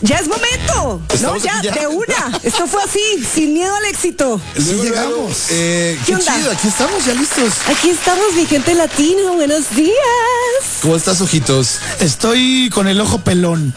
Ya es momento. No, ya, de una. Esto fue así, sin miedo al éxito. Sí llegamos. Qué chido, aquí estamos ya listos. Aquí estamos, mi gente latina. Buenos días. ¿Cómo estás, ojitos? Estoy con el ojo pelón.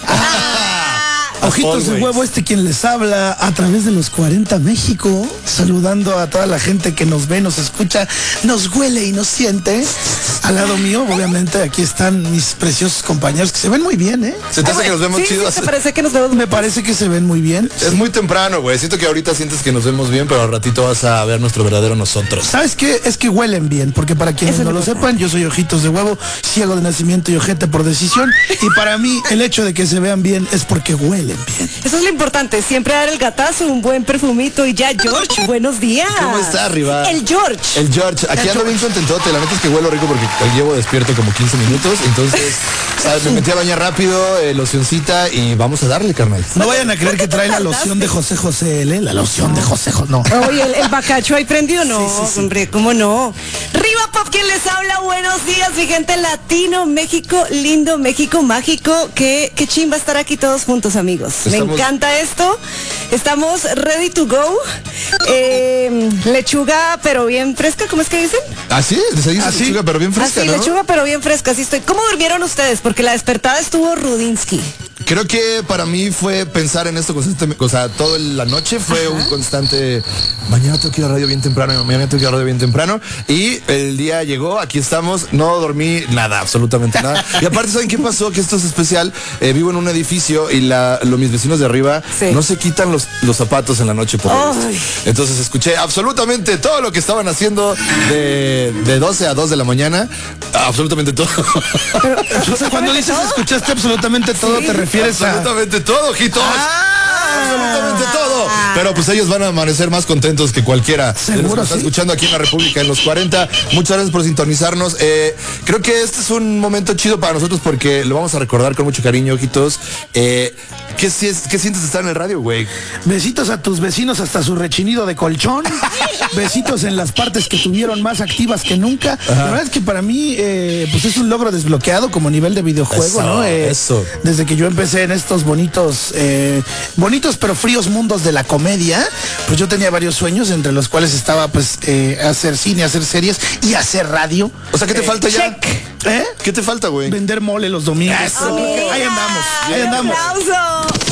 Ojitos de huevo, quien les habla a través de los 40 México, saludando a toda la gente que nos ve, nos escucha, nos huele y nos siente. Al lado mío, obviamente, aquí están mis preciosos compañeros que se ven muy bien, ¿eh? ¿Se te hace que nos vemos chidos? Sí, parece que nos vemos. Me parece que se ven muy bien. Es muy temprano, güey. Siento que ahorita sientes que nos vemos bien, pero al ratito vas a ver nuestro verdadero nosotros. ¿Sabes qué? Es que huelen bien, porque para quienes no lo sepan, yo soy Ojitos de Huevo, ciego de nacimiento y ojete por decisión. Y para mí, el hecho de que se vean bien es porque huelen bien. Eso es lo importante, siempre dar el gatazo, un buen perfumito y ya. George, buenos días. ¿Cómo está, arriba? El George. El George. Aquí ando bien contentote. La neta es que huelo rico porque llevo despierto como 15 minutos. Entonces, ¿sabes? Me metí a bañar rápido, locioncita y vamos a darle, carnal. No vayan a creer que trae la loción de José José L. La loción de José José, no. Oye, el bacacho ahí prendido, no, sí. hombre, ¿cómo no? Riva Pop, quien les habla, buenos días, mi gente latino, México lindo, México mágico. Qué chimba estar aquí todos juntos, amigos. Me encanta esto. Estamos ready to go. Lechuga, pero bien fresca, ¿cómo es que dicen? ¿Así? ¿Se dice lechuga, pero bien fresca, así, ¿no? lechuga, pero bien fresca, así estoy. ¿Cómo durmieron ustedes? Porque la despertada estuvo Rudinsky. Creo que para mí fue pensar en esto constantemente, o sea, toda la noche fue un constante, mañana tengo que ir a radio bien temprano, mañana tengo que ir a radio bien temprano, y el día llegó, aquí estamos, no dormí nada, absolutamente nada. Y aparte, ¿saben qué pasó? Que esto es especial, vivo en un edificio y mis vecinos de arriba no se quitan los zapatos en la noche por ellos. Entonces escuché absolutamente todo lo que estaban haciendo de 12 a 2 de la mañana, absolutamente todo. Pero, cuando dices escuchaste absolutamente todo, te refieres absolutamente todo, ojitos. Absolutamente todo. Pero pues ellos van a amanecer más contentos que cualquiera de los que está escuchando aquí en la República en los 40. Muchas gracias por sintonizarnos. Creo que este es un momento chido para nosotros porque lo vamos a recordar con mucho cariño, ojitos. ¿Qué sientes de estar en el radio, güey? Besitos a tus vecinos hasta su rechinido de colchón. Besitos en las partes que tuvieron más activas que nunca. La verdad es que para mí pues es un logro desbloqueado como nivel de videojuego, ¿no? Desde que yo empecé en estos bonitos pero fríos mundos de la comedia, pues yo tenía varios sueños, entre los cuales estaba pues hacer cine, hacer series y hacer radio. O sea, ¿qué te falta ya? ¿Eh? ¿Qué te falta, güey? Vender mole los domingos. Ahí andamos. ¡Aplauso!